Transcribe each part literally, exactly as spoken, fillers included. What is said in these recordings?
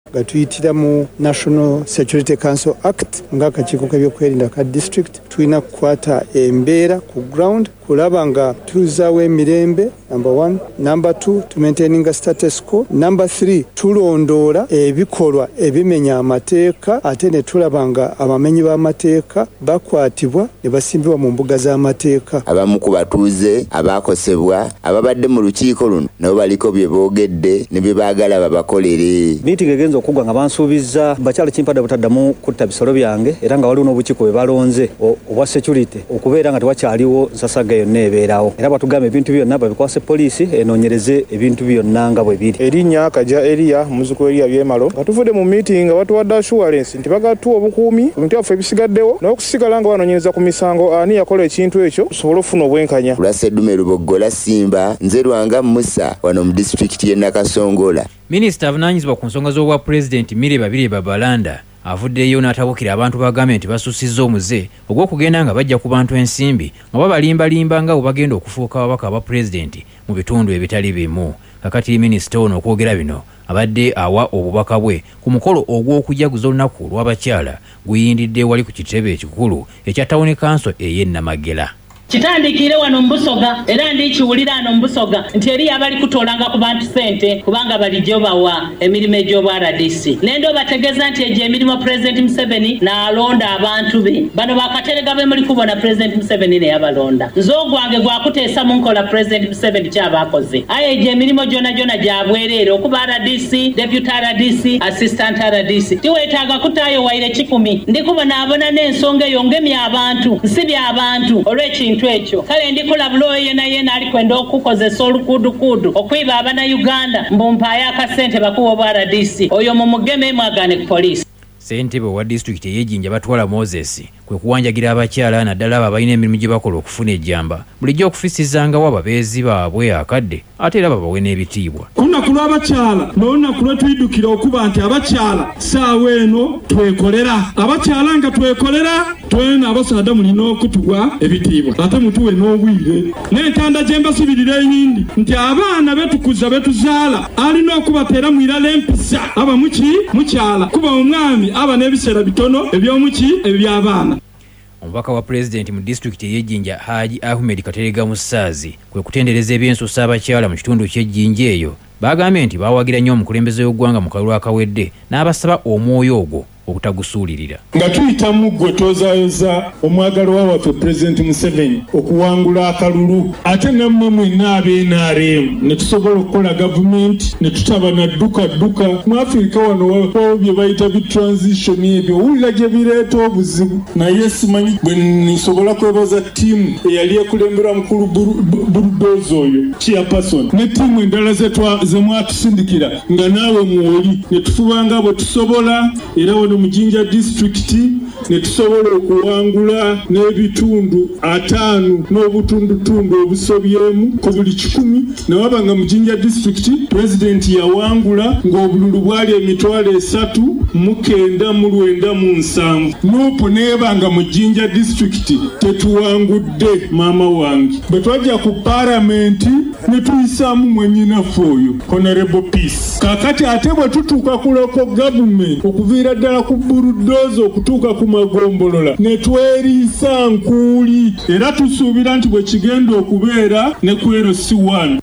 gatuyitira mu National Security Council Act nga akakiiko k'ebyokwerinda ka district tulina kukwata embeera ku ground kulaba nga tuzaawo emirembe number one, number two to maintaining a status quo, number three tulondoola ebikolwa ebimenya amateeka ate ne tulaba nga abamenyi b'amateeka bakwatibwa ne basimbibwa mu mbuga z'amateeka. Abamu ku batuuze abaakosebwa ababadde mu lukiiko luno nabo baliko bye boogedde ne bye baagala babakolere. Miitingi egenza okuggwa nga bansuubiza bakyala kimpadde butaddamu kutta bisolo byange era nga waliwo n'obukiiko bwe balonze obwa security okubeera nga tewakyaliwo nsasaga yonna ebeerawo era batugamba ebintu byonna babikwase poliisi enoonyereze ebintu byonna nga bwe biri. Erinnya Kaja Elia muzzukulu Elia Byemalo nga tuvudde mu meeting nga batuwadde assurance nti bagatuwa obukuumi ku bintu byaffe ebisigaddewo n'okusigala nga banoonyereza ku misango ani yakola ekintu ekyo tusobole okufuna obwenkanya. Lwaseddume Lubogola Simba nze Lwanga Musa wano mu disitulikiti y'e Nakasongola. Minisita avunaanyizibwa ku nsonga z'obwa pulezidenti Mire Babirye Babalanda avuddeyo n'atabukira abantu ba gavumenti basussizza omuze ogw'okugenda nga bajja ku bantu ensimbi nga babalimbalimba nga bwe bagenda okufuuka ababaka ba pulezidenti mu bitundu ebitali bimu. Kakati minisita ono okwogera bino abadde awa obubaka bwe ku mukolo ogw'okujaguza olunaku lw'abakyala guyindidde wali ku kitebe ekikulu ekya Town Council ey'e Namagera. Kitandikire wano Mbusoga era ndikiwulira ano Mbusoga nti eri abali kutolanga ku bantu sente kubanga balijjo bawa emirimu egy'obwa R D C. Nendo bategeza nti egye emirimu President Museveni n'alonda abantu be. Bano bakaterega be muri kubona President Museveni ne yabalonda. Nzogwange gwakuteesa mu nkola President Museveni kyabakoze. Aye egye emirimu gyona gyona gyabwerere okuba R D C, Deputy R D C, Assistant R D C. Tiwetaaga kutaayo waire kikumi. Ndikubona abona n'ensonga eyo ngemya abantu, nsibya abantu olw'ekintu ekyo. Kale ndikulabula yena yena ali kwenda okukozesa olukudukudu okwiba abana Uganda mbumpaya akasente bakuwa obwa R D C oyo mu mugeme mwagane ku poliisi. Ssentebe wa disitulikiti ey'Ejjinja Batwala Moses kwe kuwanjagira abakyala naddala abo abalina emirimu gye bakola okufuna ejjamba bulijjo okufisizangawo ababeezi baabwe akadde ate era babawe n'ebitiibwa. Olunaku lw'abakyala n'olunaku lwe tuyidukira okuba nti abakyala ssaawa eno twekolera abakyala nga twekolera twena abasaada mulina okutuwa ebitiibwa ate mutuwe n'obwire n'entanda gye mbasibirira eyindi nti abaana betukuza betuzaala alina okubateera mu irala empisa aba muki mukyala kuba omwami aba n'ebiseera bitono eby'omuki eby'abaana. Omubaka wa pulezidenti mu disitulikiti ey'Ejjinja Haji Ahmed Katerega Musaazi kwe kutendereza ebyensusa abakyala mu kitundu ky'Ejjinja eyo bagambye nti bawagira nnyo omukulembeze w'eggwanga mu kalulu akawedde n'abasaba omwoyo ogwo obutagusuulirira. Nga tuyitamu gwe tozaayoza omwagalwa waffe Pulezidenti Museveni okuwangula akalulu ate nammwe mwenna ab'N R M ne tusobola okukola gavumenti ne tutaba na dduka dduka mu Afirika wano wawo bye bayita bitransition ebyo owulira gye bireeta obuzibu naye simanyi bwe nsobola kwebaza ttiimu eyali ekulemberwa mukulu Bulldozer oyo chairperson ne ttiimu endala ze mwatusindikira nga naawe mwoli ne tufubanga bwe tusobola era wano Mujinja district ne tusobola okuwangula n'ebitundu ataano n'obutundutundu obusobyemu ku buli kikumi ne wabanga Mujinja district president yawangula ng'obululu bwali emitwalo esatu mu kenda mu lwenda mu nsanvu nuupu neebanga Mujinja district tetuwangudde maama wange bwe twajja ku paramenti ne tuyisaamu mwennyinaffe oyo Honorable Peace. Kakati ate bwe tutuuka ku local government okuviira ddala ku Bulldozer okutuuka ku magombolola ne tweriisa nkuuli era tusuubira nti bwe kigenda okubeera ne ku L C one.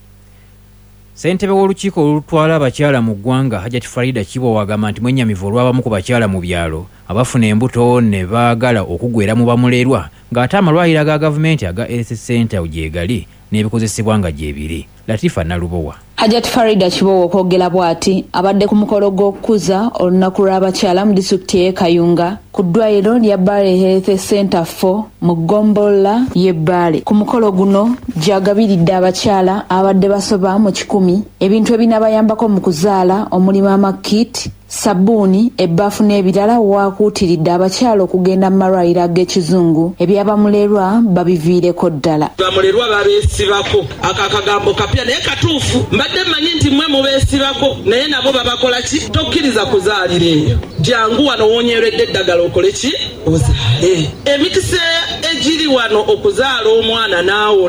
Ssentebe w'olukiiko olutwala abakyala mu ggwanga Hajjati Farida Kibo wagamba nti mwennyamivu olw'abamu ku bakyala mu byalo abafuna embuto ne baagala okuggwera mu bamulerwa ng'ate amalwaliro aga gavumenti aga Health Center gyegali n'ebikozesebwa nga gyebiri. Latifa Nalubowa. Hajjati Farida Kibo okwogera bw'ati abadde ku mukolo gw'okukuza olunaku lw'abakyala mu disitulikiti y'e Kayunga ku ddwaliro lya Bale Health Center four mu Gombola y'e Bale. Ku mukolo guno gyagabiridde abakyala abadde basoba mu kikumi ebintu ebinabayambako mu kuzaala omulimu amakit sabuni ebbafu n'ebirala waakuutiridde abakyala okugenda mu malwaliro ag'ekizungu ebyabamulerwa babiviireko ddala. Bamulerwa babeesibako akagambo kapya naye katuufu mbadde mmanyi nti mmwe mubeesibako naye nabo babakola ki tokkiriza kuzaalira eyo jangu wano wonyeredde eddagala okole ki ozaale. Emikisa egiri wano okuzaala omwana n'awona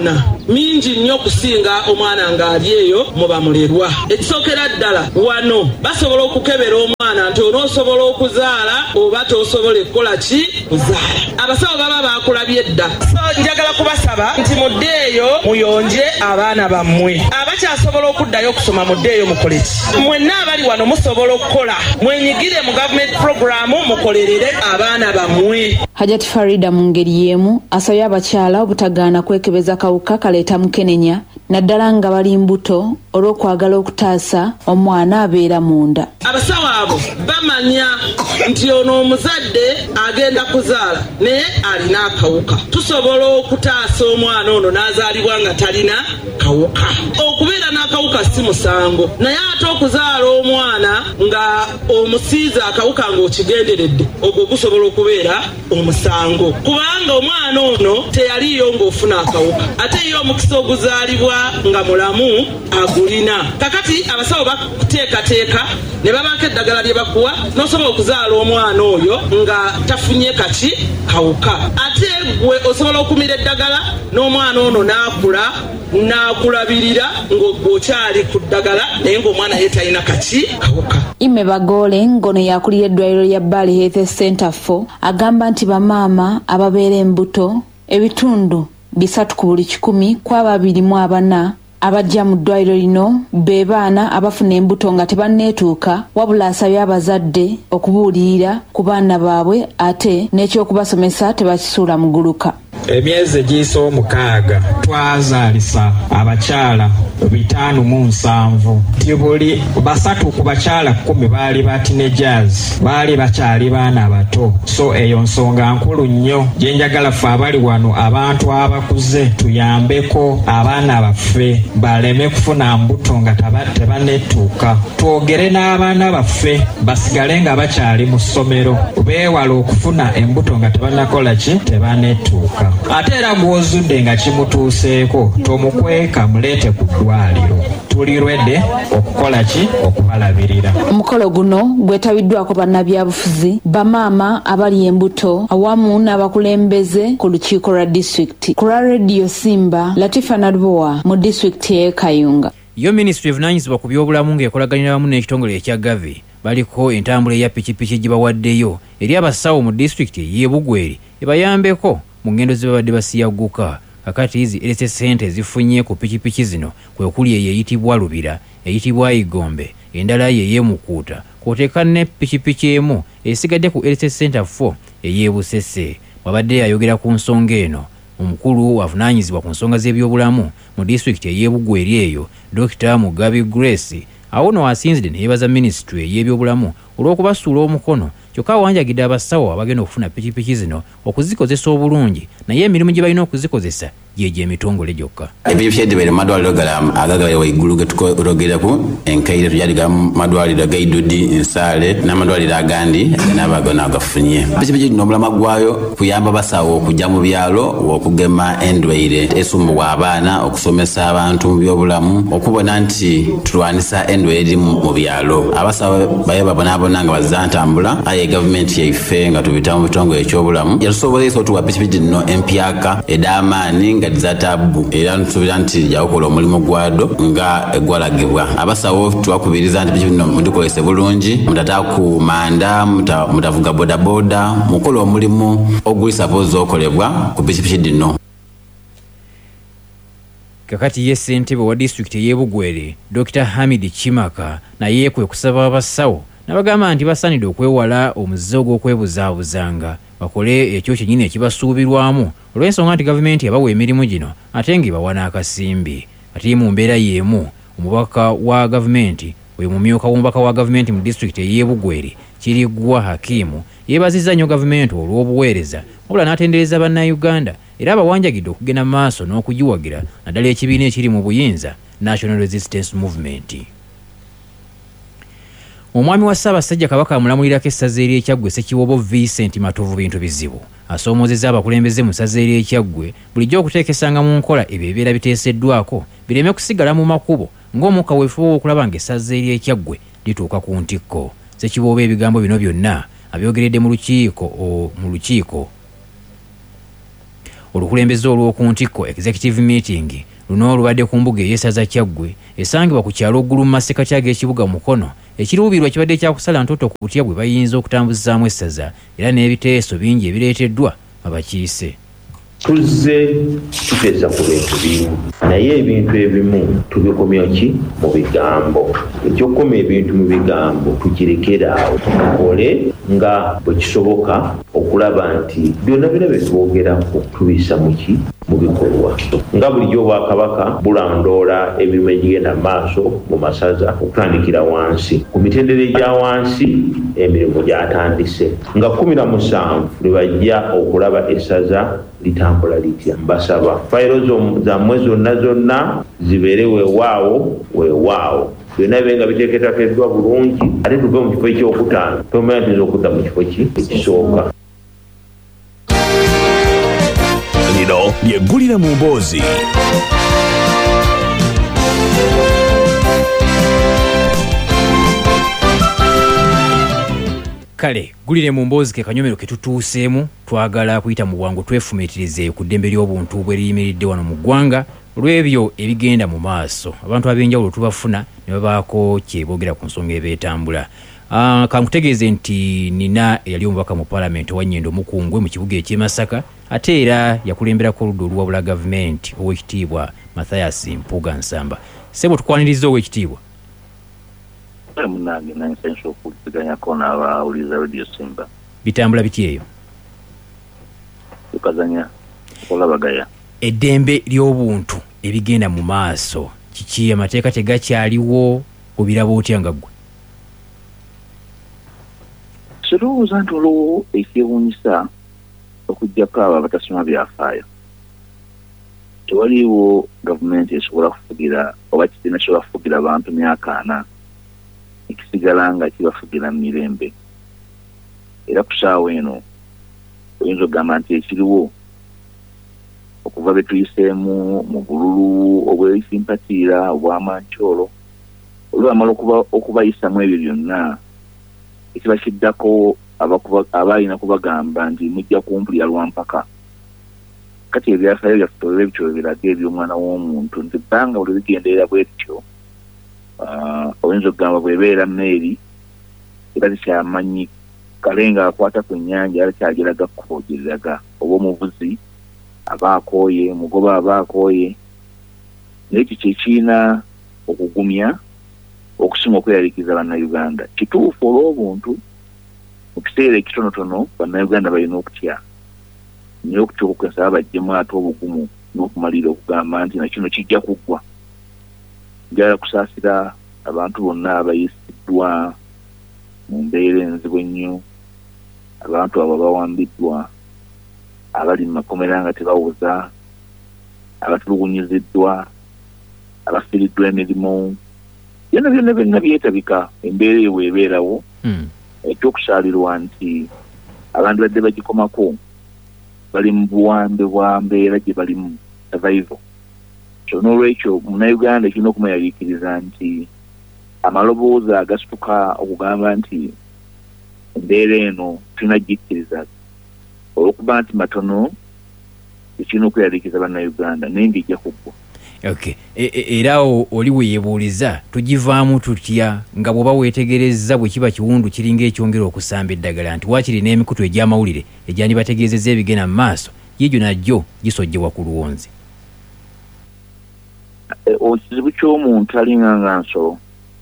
mingi nnyo okusinga omwana ng'ali eyo mu bamulerwa. Ekisookera ddala wano basobola okukebera omwana nti onoosobola okuzaala oba tosobola kukola ki kuzaala. Abasawo baba baakulabye dda. So njagala kubasaba nti muddeeyo muyonje abaana bammwe. Abakyasobola okuddayo okusoma muddeeyo mukole ki. Mwenna abali wano musobola okukola mwenyigire mu government program mukolerere abaana bammwe. Hajati Farida mu ngeri y'emu asabye abakyala obutagaana kwekebeza kawuka kaleeta mukenenya naddala nga bali mbuto olw'okwagala okutaasa omwana abeera munda. Abasawo abo bamanya nti ono omuzadde agenda kuzaala naye alina akawuka. Tusobola okutaasa omwana ono n'azaalibwa nga talina kawuka. Okubeera n'akawuka si musango, naye ate okuzaala omwana nga omusiiza akawuka ng'okigenderedde ogwo gusobola okubeera omusango, kubanga omwana ono teyaliyo ng'ofuna akawuka ate ye omukisa oguzaalibwa nga mulamu agulina. Kakati abasawo bakuteekateeka ne babaako eddagala lye bakuwa n'osobola okuzaala omwana oyo nga tafunye kaki kawuka. Ate gwe osobola okumira eddagala n'omwana ono n'akula n'akulabirira ng'okyali ku ddagala naye ng'omwana ye talina kaki kawuka. Ime Bagole ngono yakulira eddwaliro lya Bali Health Center four agamba nti bamaama ababeera embuto ebitundu bisatu ku buli kikumi kw'aba abiri mu abana abajja mu ddwaliro lino be baana abafuna embuto nga tebanneetuuka, wabula asabye abazadde okubuulirira ku baana baabwe ate n'ekyokubasomesa tebakisuula mu guluka. Emyezi egiyisa omukaaga twazaalisa abakyala bitaano mu nsanvu. Ti buli basatu ku bakyala kkumi baali ba teenagers, baali bakyali baana bato. So eyo nsonga nkulu nnyo gye njagala ffe abali wano abantu abakuze tuyambeko abaana baffe baleme kufuna mbuto nga tebanneetuuka. Twogere n'abaana baffe basigale nga bakyali mu ssomero beewala okufuna embuto nga tebannakola ki tebanneetuuka. Ate era gw'ozudde nga kimutuuseeko tomukweka muleete ku ddwaliro. Tuli lwedde okukola ki okubalabirira. Omukolo guno gwetabiddwako bannabyabufuzi bamaama abali embuto awamu n'abakulembeze ku lukiiko lwa disitulikiti. Ku lwa Radio Simba, Latifa Nadboa mu disitulikiti y'e Kayunga. Yo Ministry evunaanyizibwa ku byobulamu ng'ekolaganira wamu n'ekitongole ekya Gavi baliko entambula eya pikipiki gye bawaddeyo eri abasawo mu disitulikiti y'e Bugweri ebayambeko mu ngendo zibabadde basiyagguka. Kakati izi erese sente zifunye ku pikipiki zino kwe kuli eyitibwa Lubira, eyitibwa Igombe, endala ye yemukuuta kwoteeka ne pikipiki emu esigadde ku erese Center four ey'e Busese. Wabadde ayogera ku nsonga eno omukulu avunaanyizibwa ku nsonga z'ebyobulamu mu disitulikiti ey'e Bugweri eyo Dokita Mugabi Grace awo no asinzidde ne yeebaza Ministry ey'ebyobulamu olw'okubasuula omukono. Kyokka awanjagidde abasawo abagenda okufuna pikipiki zino okuzikozesa obulungi naye emirimu gye balina okuzikozesa gyegyo emitongole gyokka. Ebipikipiki edibere madwaliro gala agagabale waigulu getukogerako enkaire tuyaliga madwaliro agaidudi Nsaale n'amadwaliro agandi n'abagona agafunye. Pikipiki n'omulama gwayo kuyamba basawo okujja mu byalo okugema endwaire esumbuwa abaana okusomesa abantu mu byobulamu okubona nti tulwanisa endwaire eri mu byalo. Abasawo baye babonaabona nga bazantambula aye government yaife nga tubita mu bitongole ekyobulamu yatusobolesa otuwa pikipiki nno empyaka ed'amaani nga zatabu era nsubira nti jakola omulimu gwado nga egwalagibwa. Abasawo twakubiriza nti pikipiki nno mudikolese bulungi mutata ku manda mutavuga boda boda mukola omulimu oguli suppose okolebwa ku pikipiki dino. Kakati ye ssentebe wa disitulikiti y'e Bugweri Dokita Hamid Chimaka naye kwe kusaba abasawo nabagamba nti basaanidde okwewala omuze ogw'okwebuzaabuzanga bakole ekyo kyennyini ekibasuubirwamu olw'ensonga nti gavumenti yabawa emirimu gino ate ng'ebawa n'akasimbi. Ate mu mbeera y'emu omubaka wa gavumenti oyo mumyuka w'omubaka wa gavumenti mu disitulikiti ey'e Bugweri Kiriggwa Hakimu yeebazizza nnyo gavumenti olw'obuweereza wabula n'atendereza bannayuganda era abawanjagidde okugenda mu maaso n'okugiwagira naddala ekibiina ekiri mu buyinza National Resistance Movement. Omwami wa Ssaabasajja Kabaka amulamulirako essaza ery'Ekyaggwe Ssekiwobo Vincent Matovu Bintu Bizibu asoomozezza abakulembeze mu ssaza ery'Ekyaggwe bulijjo okuteekesanga mu nkola ebyo ebibeera biteeseddwako bireme kusigala mu makubo ng'omukka weefuba okulaba ng'essaza ery'Ekyaggwe lituuka ku ntikko. Ssekiwobo ebigambo bino byonna abyogeredde mu lukiiko mu lukiiko olukulembeze olw'oku ntikko executive meeting luno olubadde ku mbuga ey'essaza Kyaggwe esangibwa ku kyalo Ggulu mu masekati ag'ekibuga Mukono ekiruubirwa kibadde kya kusala ntoto ku kutya bwe bayinza okutambuzaamu essaza era n'ebiteeso bingi ebireeteddwa abakiise. Tuzze tuteesa ku bintu bimu naye ebintu ebimu tubikomya ki mu bigambo. Ekyokukomya ebintu mu bigambo tukirekeraawo tukole nga bwe kisoboka okulaba nti byonna byonna bye twogerako tubissa mu ki mu bikolwa. Nga bulijjo Obwakabaka bulondoola emirimu egigenda mu maaso mu masaza okutandikira wansi. Ku mitendera egya wansi emirimu gyatandise nga kumi na musanvu lwe bajja okulaba essaza litambula litya. Mbasaba fayiro zammwe zonna zonna zibeere weewaawo weewaawo byonna bibe nga biteeketeekeddwa bulungi ate tuve mu kifo ekyokutaano tomanya tuyinza okudda mu kifo ki ekisooka. Lino lyeggulire mu mboozi. Kale gulire mu mboozi ke kanyomero ke tutuuseemu twagala kuyita mu bwangu twefumiitirize ku ddembe ly'obuntu bwe liyimiridde wano mu ggwanga olw'ebyo ebigenda mu maaso. Abantu ab'enjawulo tubafuna ne babaako kyeboogera ku nsonga ebeetambula. Uh, kankutegeeze nti nina eyali omubaka mu Parliament wa Nnyendo Mukungwe mu kibuga eky'e Masaka ate era yakulemberako oludda oluwabula gavumenti ow'ekitiibwa Mathias Mpuuga Nsamba. Sebo tukwaniriza ow'ekitiibwa. Munange na nsenso okuteganya kona abawuliza Radio Simba. Bitambula biti eyo. Tukazanya olabagaya. Eddembe ly'obuntu ebigenda mu maaso kiki amateeka tegakyaliwo obiraba otya nga ggwe? Sirowooza nti olwo ekyewuunyisa okuggyako abo abatasoma byafaayo. Tewaliwo gavumenti esobola kufugira oba kibiina kyobola kufugira abantu myaka ana ekisigala nga kibafugira mu mirembe. Era ku ssaawa eno oyinza okugamba nti ekiriwo okuva be tuyiseemu mu bululu obw'esimpatiira obw'amankyolo olwamala okubayisamu ebyo byonna ekiba kiddako abaalina kubagamba nti mujja kumpulira lwampaka. Kati ebyafaayo byaffe tolera ebityo biraga eby'omwana w'omuntu nti bbanga buli bigenderera bwe bityo oyinza okugamba bwebeera mmeeri era tikyamanyi kale nga akwata ku nnyanja era kyagiraga kkubo gyeriraga oba omuvuzi aba akooye mugoba aba akooye naye ekyo kyekiina okugumya okusinga okweyalikiza bannayuganda. Kituufu olw'obuntu mu kiseera ekitonotono bannayuganda balina okutya naye okutya okukwesaba bajjemu ate obugumu n'okumalira okugamba nti na kino kijja kuggwa. Njagala kusaasira abantu bonna abayisiddwa mu mbeera enzibu ennyo, abantu abo bawambiddwa, abali mu makomera nga tebawuza, abatulugunyiziddwa, abafiiriddwa emirimu, byonna byonna byonna byetabika embeera eyo bw'ebeerawo. Ekyokusaalirwa nti abantu badde bagikomako bali mu buwambe bwa mbeera gye balimu survival. So n'olwekyo munnayuganda kirina okumweyaliikiriza nti amaloboozi agasituka okugamba nti embeera eno tulina gikkiriza olw'okuba nti matono tekirina okweyaliikiriza bannayuganda naye ng'ejja kuggwa. Okay. Era oli weyebuuliza tugivaamu tutya nga bw'oba weetegerezza bwe kiba kiwundu kiringa ekyongera okusamba eddagala nti waakiri n'emikutu egy'amawulire egyandibategeezezza ebigenda mu maaso yiigyo najjo gisojjebwa ku luwonzi. Ekizibu ky'omuntu alinga nga nsolo,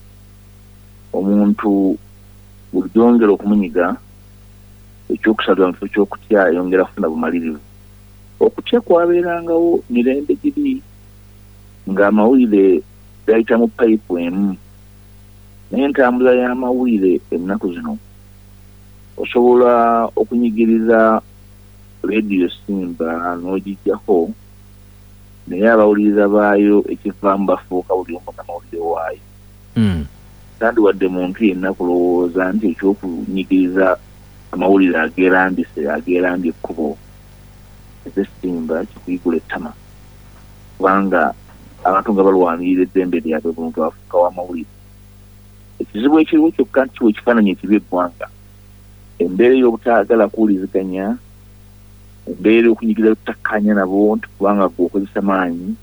omuntu buli gyongera okumunyiga ekyokusalira mu kifo ky'okutya yongera kufuna bumalirivu. Okutya kwabeerangawo mirembe giri ng'amawulire gayita mu payipu emu naye entambula y'amawulire ennaku zino osobola okunyigiriza Radio Simba n'ogijjako naye abawuliriza baayo ekivaamu bafuuka buli omu n'amawulire waayo. Kandi wadde muntu yenna kulowooza nti ekyokunyigiriza amawulire ageerambise ageerambye ekkubo ez'essimba kikuyigula ettama kubanga abantu nga balwanirira eddembe lyabwe omuntu afuuka w'amawulire. Ekizibu ekiriwo kyokka nti kiwa ekifaananyi ekibi eggwanga, embeera y'obutaagala kuwuliziganya, embeera y'okunyigiriza tutakkanya nabo nti kubanga gwe okozesa maanyi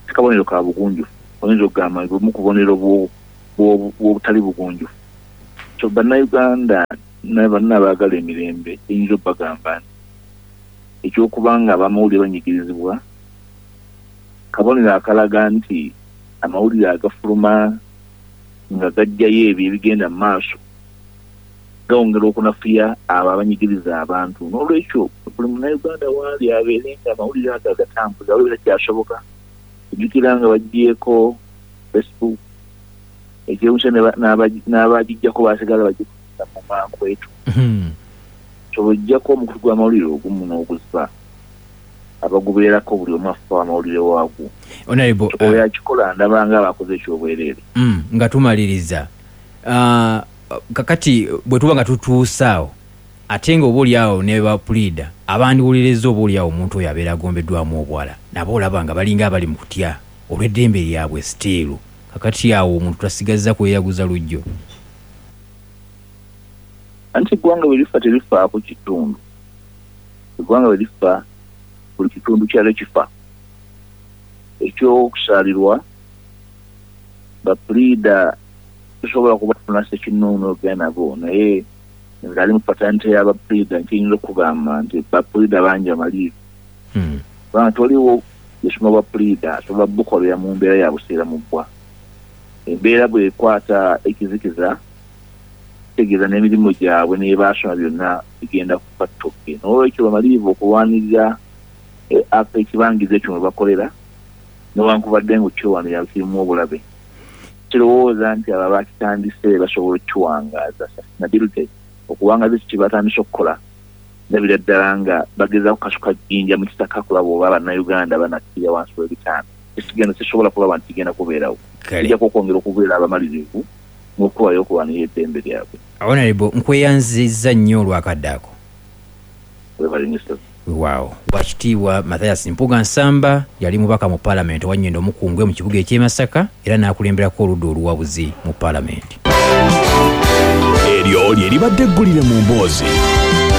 kabonero ka bugunjufu oyinza okugamba bumu ku bubonero bw'obutali bugunjufu. So bannayuganda n'abanna abaagala emirembe eyinza obbagamba nti ekyokubanga abamawulire banyigirizibwa kabonero akalaga nti amawulire agafuluma nga gajjayo ebyo ebigenda mu maaso gawongera okunafuya abo abanyigiriza abantu. N'olwekyo buli munnayuganda waali abeere nga amawulire ago agatambuza wabera kyasoboka ejjukira nga baggyeko Facebook ekyewusa n'abagijjako basigala bagikusa mu mankwetu. So bw'ojjako omukutu gw'amawulire ogumu n'oguziba abagubeerako buli omu afa amawulire waagwo. Honorable oyo akikola ndabanga abakoze ekyobwereere. Nga tumaliriza kakati bwe tuba nga tutuusaawo ate nga oba oliawo ne bapulida abandiwuliriza oba oliawo omuntu oyo abeera agombeddwamu obwala nabo olaba nga balinga abali mu kutya olw'eddembe lyabwe siteeru. Kakati awo omuntu tasigaza kweyaguza lujjo. Anti eggwanga bwe lifa terifaako kitundu. Eggwanga bwe lifa buli kitundu kyalo kifa. Ekyokusaalirwa bapulida tusobola kubafuna sekinnoono ogenda nabo naye ngali mu patante y'abapulida nkiyinza okugamba nti bapulida bangi amaliivu. Kubanga toliwo yesoma bapulida asobola bukolera mu mbeera ya buseera mu bbwa. Embeera bwekwata ekizikiza tegeeza n'emirimu gyabwe n'ebaasoma byonna bigenda kufa ttogge. N'olwekyo bamaliivu okulwanirira ekibangizo ekyo mwe bakolera newankubadde ng'okyowano yakirimu obulabe. Kirowooza nti abo bakitandise basobola okukiwangaaza sustainability okuwangaza ekyo kye batandise okukola ndabira ddala nga bagezaako kasuka jjinja mu kitaka kulaba oba bannayuganda banakkirira wansi w'ebitaano. Ekigenda kisobola kulaba nti kigenda kubeerawo. Kijja kwongera okubeera abamalirivu n'okuwayo okulwanira eddembe lyabwe. Honorable nkweyanzizza nnyo olwakadde ako. Webalingiso. Wow. Wakitiibwa Mathias Mpuga Nsamba yali mubaka mu Parliament wa Nnyendo Mukungwe mu kibuga eky'e Masaka era n'akulemberako oludda oluwabuzi mu Parliament. Eryo lye libadde eggulire mu mboozi.